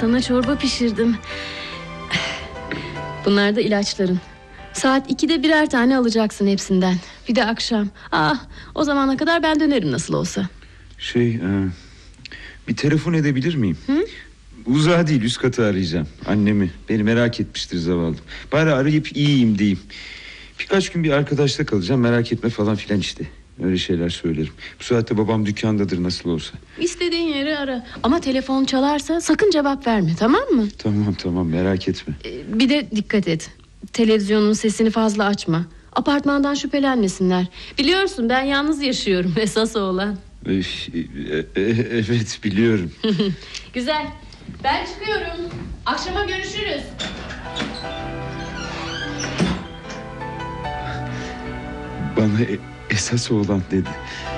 Sana çorba pişirdim. Bunlar da ilaçların. Saat 2'de birer tane alacaksın hepsinden. Bir de akşam. O zamana kadar ben dönerim nasıl olsa. Bir telefon edebilir miyim? Uzağa değil, üst katı arayacağım. Annemi, beni merak etmiştir zavallı. Bari arayıp iyiyim diyeyim. Birkaç gün bir arkadaşta kalacağım, merak etme falan filan işte. Öyle şeyler söylerim. Bu saatte babam dükkandadır nasıl olsa. İstediğin yeri ara. Ama telefon çalarsa sakın cevap verme, tamam mı? Tamam, merak etme. Bir de dikkat et. Televizyonun sesini fazla açma. Apartmandan şüphelenmesinler. Biliyorsun ben yalnız yaşıyorum esas oğlan. Evet biliyorum. Güzel. Ben çıkıyorum. Akşama görüşürüz. Bana esas oğlan dedi.